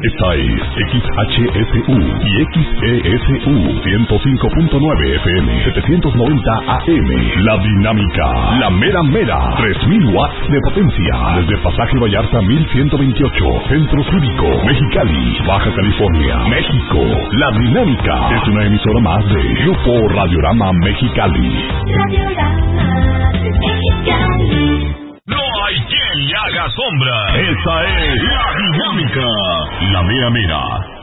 Esta es XHSU y XESU 105.9 FM, 790 AM. La Dinámica, la mera mera, 3000 watts de potencia. Desde Pasaje Vallarta 1128, Centro Cívico, Mexicali, Baja California, México. La Dinámica es una emisora más de Grupo Radiorama Mexicali. Radiorama Mexicali. No hay quien le haga sombra. Esta es La Dinámica, la mera mera.